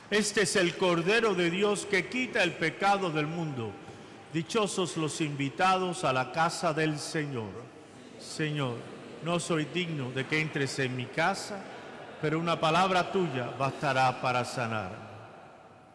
Este es el Cordero de Dios que quita el pecado del mundo. Dichosos los invitados a la casa del Señor. Señor, no soy digno de que entres en mi casa, pero una palabra tuya bastará para sanar.